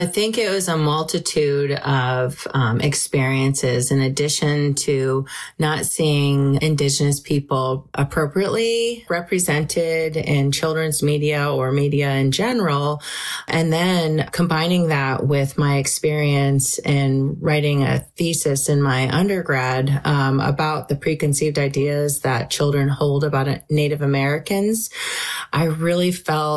I think it was a multitude of experiences in addition to not seeing Indigenous people appropriately represented in children's media or media in general. And then combining that with my experience in writing a thesis in my undergrad about the preconceived ideas that children hold about Native Americans, I really felt